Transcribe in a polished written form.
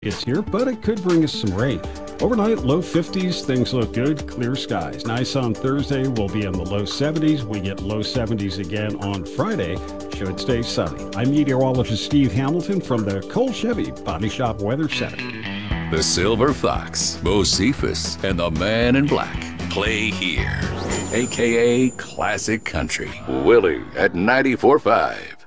It's here, but it could bring us some rain. Overnight, low 50s. Things look good. Clear skies. Nice on Thursday. We'll be in the low 70s. We get low 70s again on Friday. Should stay sunny. I'm meteorologist Steve Hamilton from the Cole Chevy Body Shop Weather Center. The Silver Fox, Bo Cephas, and the Man in Black play here, a.k.a. Classic Country. Willie at 94.5.